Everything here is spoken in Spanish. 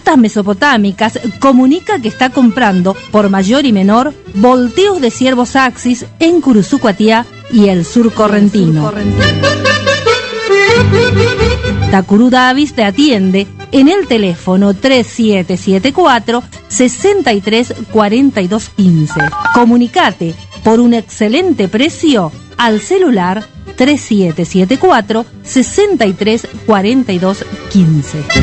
Rutas Mesopotámicas comunica que está comprando por mayor y menor volteos de ciervos Axis en Curuzucuatiá y el sur correntino. Tacurú Davis te atiende en el teléfono 3774 63 42 15. Comunicate por un excelente precio al celular 3774 63 42 15.